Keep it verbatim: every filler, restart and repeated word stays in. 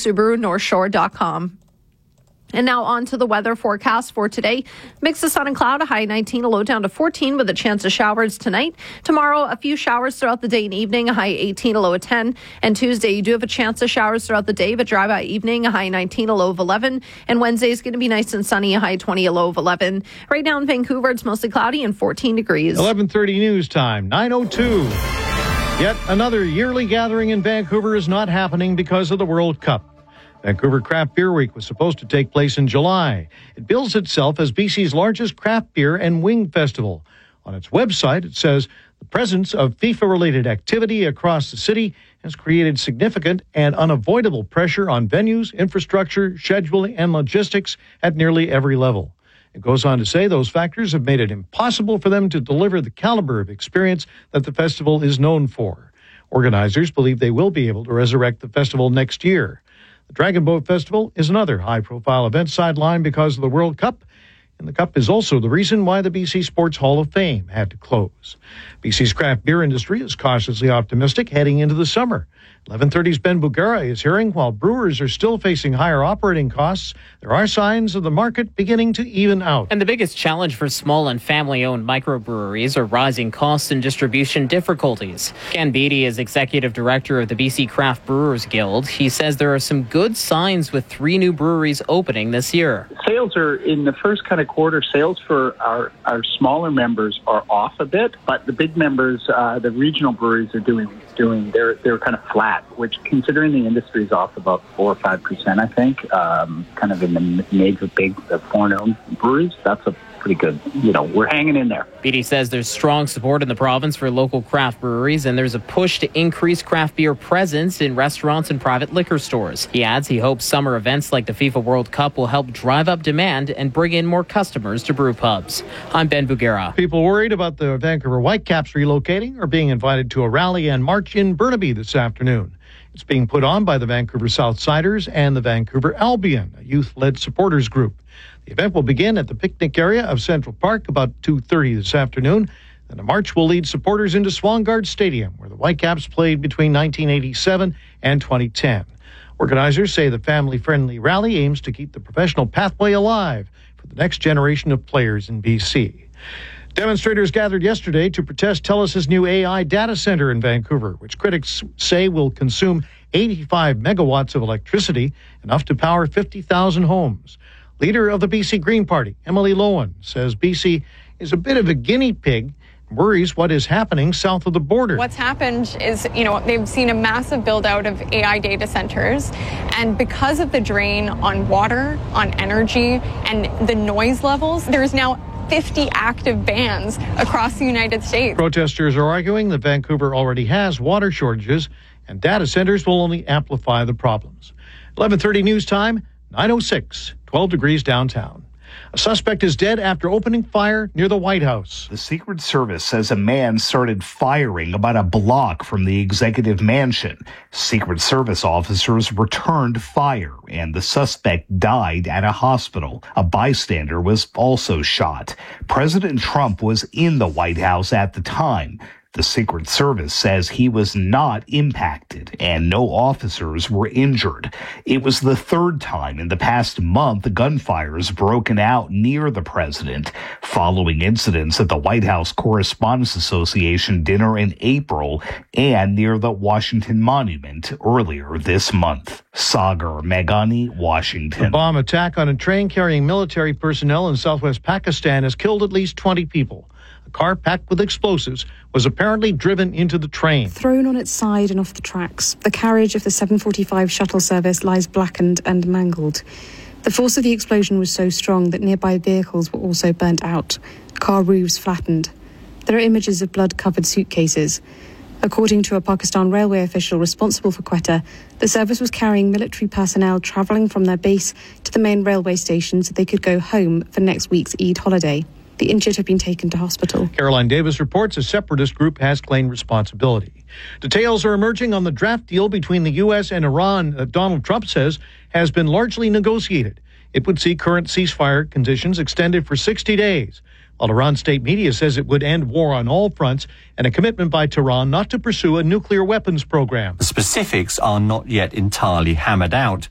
Subaru North Shore dot com. And now on to the weather forecast for today. Mix of sun and cloud, a high nineteen, a low down to fourteen with a chance of showers tonight. Tomorrow, a few showers throughout the day and evening, a high eighteen, a low of ten. And Tuesday, you do have a chance of showers throughout the day, but dry by evening, a high nineteen, a low of eleven. And Wednesday is going to be nice and sunny, a high twenty, a low of eleven. Right now in Vancouver, it's mostly cloudy and fourteen degrees. eleven thirty news time, nine oh two. Yet another yearly gathering in Vancouver is not happening because of the World Cup. Vancouver Craft Beer Week was supposed to take place in July. It bills itself as B C's largest craft beer and wing festival. On its website, it says the presence of FIFA-related activity across the city has created significant and unavoidable pressure on venues, infrastructure, scheduling, and logistics at nearly every level. It goes on to say those factors have made it impossible for them to deliver the caliber of experience that the festival is known for. Organizers believe they will be able to resurrect the festival next year. The Dragon Boat Festival is another high-profile event sidelined because of the World Cup, and the Cup is also the reason why the B C Sports Hall of Fame had to close. B C's craft beer industry is cautiously optimistic heading into the summer. eleven thirty's Ben Bugera is hearing while brewers are still facing higher operating costs, there are signs of the market beginning to even out. And the biggest challenge for small and family-owned microbreweries are rising costs and distribution difficulties. Ken Beattie is executive director of the B C Craft Brewers Guild. He says there are some good signs with three new breweries opening this year. Sales are in the first kind of quarter. Sales for our, our smaller members are off a bit, but the big members, uh, the regional breweries are doing doing they're they're kind of flat, which considering the industry is off about four or five percent, I think, um, kind of in the major big the foreign-owned breweries. That's a pretty good, you know, we're hanging in there. Beattie says there's strong support in the province for local craft breweries, and there's a push to increase craft beer presence in restaurants and private liquor stores. He adds he hopes summer events like the FIFA World Cup will help drive up demand and bring in more customers to brew pubs. I'm Ben Bugera. People worried about the Vancouver Whitecaps relocating are being invited to a rally and march in Burnaby this afternoon. It's being put on by the Vancouver Southsiders and the Vancouver Albion, a youth-led supporters group. The event will begin at the picnic area of Central Park about two thirty this afternoon. Then the march will lead supporters into Swangard Stadium, where the Whitecaps played between nineteen eighty-seven and twenty ten. Organizers say the family-friendly rally aims to keep the professional pathway alive for the next generation of players in B C. Demonstrators gathered yesterday to protest TELUS's new A I data center in Vancouver, which critics say will consume eighty-five megawatts of electricity, enough to power fifty thousand homes. Leader of the B C Green Party, Emily Lowen, says B C is a bit of a guinea pig and worries what is happening south of the border. What's happened is, you know, they've seen a massive build out of A I data centers, and because of the drain on water, on energy, and the noise levels, there's now fifty active bans across the United States. Protesters are arguing that Vancouver already has water shortages and data centers will only amplify the problems. eleven thirty news time, nine oh six, twelve degrees downtown. A suspect is dead after opening fire near the White House. The Secret Service says a man started firing about a block from the executive mansion. Secret Service officers returned fire, and the suspect died at a hospital. A bystander was also shot. President Trump was in the White House at the time. The Secret Service says he was not impacted and no officers were injured. It was the third time in the past month gunfire has broken out near the president, following incidents at the White House Correspondents Association dinner in April and near the Washington Monument earlier this month. Sagar Meghani, Washington. A bomb attack on a train carrying military personnel in southwest Pakistan has killed at least twenty people. A car packed with explosives was apparently driven into the train. Thrown on its side and off the tracks, the carriage of the seven forty-five shuttle service lies blackened and mangled. The force of the explosion was so strong that nearby vehicles were also burnt out. Car roofs flattened. There are images of blood-covered suitcases. According to a Pakistan railway official responsible for Quetta, the service was carrying military personnel travelling from their base to the main railway station so they could go home for next week's Eid holiday. The injured have been taken to hospital. Caroline Davis reports a separatist group has claimed responsibility. Details are emerging on the draft deal between the U S and Iran that Donald Trump says has been largely negotiated. It would see current ceasefire conditions extended for sixty days, while Iran state media says it would end war on all fronts and a commitment by Tehran not to pursue a nuclear weapons program. The specifics are not yet entirely hammered out.